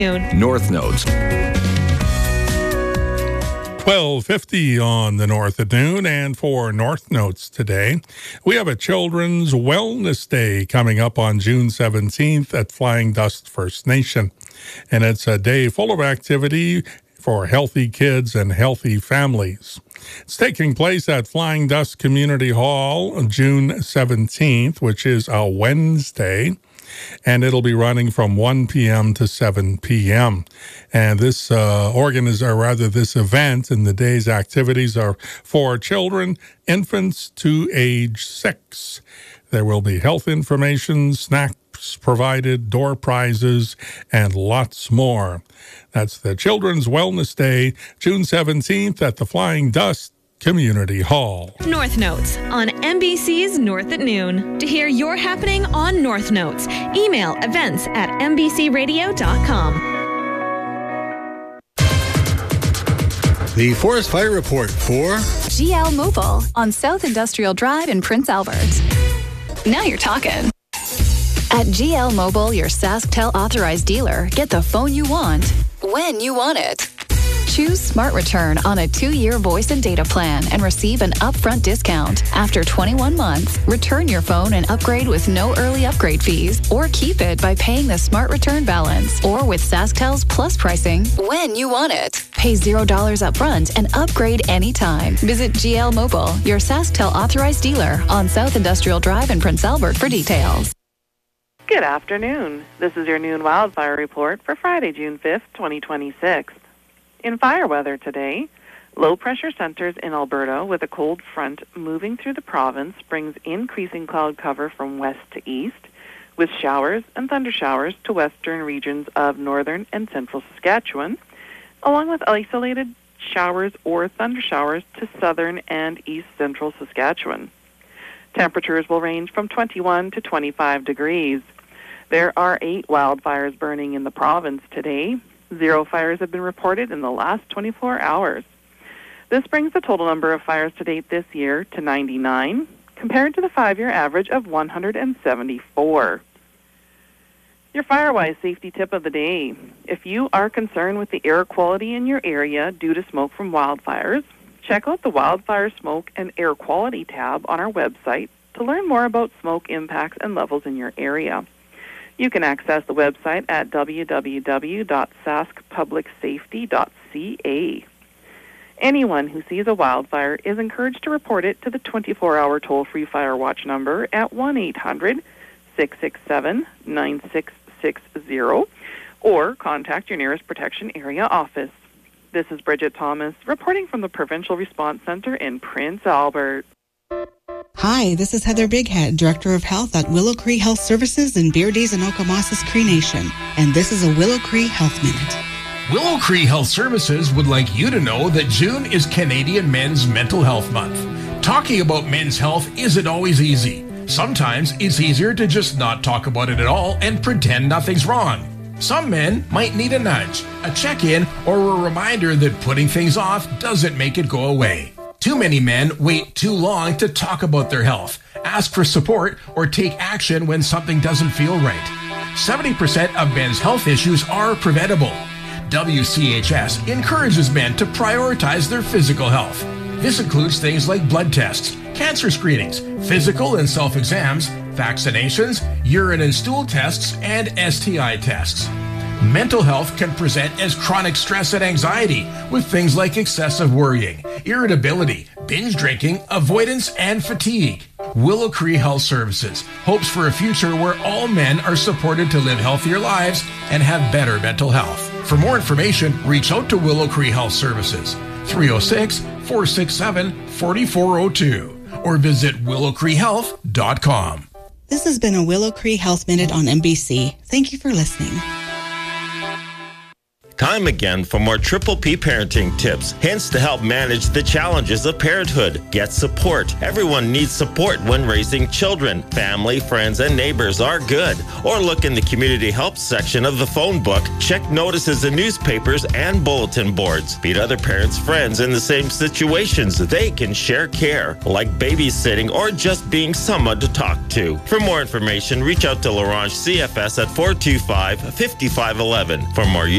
North Notes. 12:50 on the North at noon, and for North Notes today, we have a Children's Wellness Day coming up on June 17th at Flying Dust First Nation. And it's a day full of activity for healthy kids and healthy families. It's taking place at Flying Dust Community Hall on June 17th, which is a Wednesday, and it'll be running from 1 p.m. to 7 p.m. And this this event and the day's activities are for children, infants to age 6. There will be health information, snacks provided, door prizes, and lots more. That's the Children's Wellness Day, June 17th at the Flying Dust Community Hall. North Notes on NBC's North at Noon. To hear your happening on North Notes, email events@nbcradio.com. The Forest Fire Report for GL Mobile on South Industrial Drive in Prince Albert. Now you're talking. At GL Mobile, your SaskTel authorized dealer, get the phone you want when you want it. Choose Smart Return on a 2-year voice and data plan and receive an upfront discount. After 21 months, return your phone and upgrade with no early upgrade fees, or keep it by paying the Smart Return balance, or with SaskTel's Plus pricing when you want it. Pay $0 upfront and upgrade anytime. Visit GL Mobile, your SaskTel authorized dealer on South Industrial Drive in Prince Albert for details. Good afternoon. This is your noon wildfire report for Friday, June 5th, 2026. In fire weather today, low-pressure centers in Alberta with a cold front moving through the province brings increasing cloud cover from west to east, with showers and thundershowers to western regions of northern and central Saskatchewan, along with isolated showers or thundershowers to southern and east-central Saskatchewan. Temperatures will range from 21 to 25 degrees. There are 8 wildfires burning in the province today. 0 fires have been reported in the last 24 hours. This brings the total number of fires to date this year to 99, compared to the 5-year average of 174. Your Firewise safety tip of the day. If you are concerned with the air quality in your area due to smoke from wildfires, check out the Wildfire Smoke and Air Quality tab on our website to learn more about smoke impacts and levels in your area. You can access the website at www.saskpublicsafety.ca. Anyone who sees a wildfire is encouraged to report it to the 24-hour toll-free fire watch number at 1-800-667-9660 or contact your nearest protection area office. This is Bridget Thomas reporting from the Provincial Response Center in Prince Albert. Hi, this is Heather Bighead, Director of Health at Willow Cree Health Services in Bear Days and Okamasas Cree Nation, and this is a Willow Cree Health Minute. Willow Cree Health Services would like you to know that June is Canadian Men's Mental Health Month. Talking about men's health isn't always easy. Sometimes it's easier to just not talk about it at all and pretend nothing's wrong. Some men might need a nudge, a check-in, or a reminder that putting things off doesn't make it go away. Too many men wait too long to talk about their health, ask for support, or take action when something doesn't feel right. 70% of men's health issues are preventable. WCHS encourages men to prioritize their physical health. This includes things like blood tests, cancer screenings, physical and self-exams, vaccinations, urine and stool tests, and STI tests. Mental health can present as chronic stress and anxiety with things like excessive worrying, irritability, binge drinking, avoidance, and fatigue. Willow Cree Health Services hopes for a future where all men are supported to live healthier lives and have better mental health. For more information, reach out to Willow Cree Health Services, 306-467-4402, or visit willowcreehealth.com. This has been a Willow Cree Health Minute on NBC. Thank you for listening. Time again for more Triple P parenting tips, hints to help manage the challenges of parenthood. Get support. Everyone needs support when raising children. Family, friends, and neighbors are good. Or look in the community help section of the phone book. Check notices in newspapers and bulletin boards. Meet other parents, friends in the same situations. They can share care, like babysitting or just being someone to talk to. For more information, reach out to Laurent CFS at 425-5511. For more